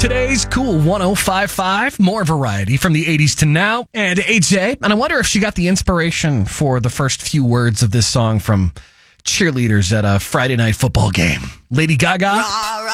Today's Cool 105.5, more variety from the 80s to now. And AJ, and I wonder if she got the inspiration for the first few words of this song from cheerleaders at a Friday night football game. Lady Gaga.